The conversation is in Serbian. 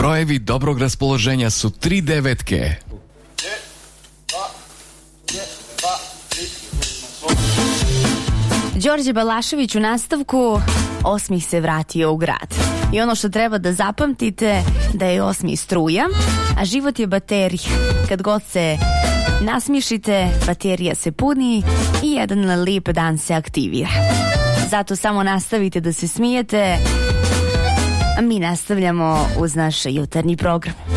Brojevi dobrog raspoloženja su 3 devetke. Đorđe Balašević u nastavku. Osmih se vratio u grad. I ono što treba da zapamtite, da je osmih struja, a život je baterija. Kad god se nasmišite, baterija se puni i jedan lijep dan se aktivira. Zato samo nastavite da se smijete, a mi nastavljamo uz naš jutarnji program.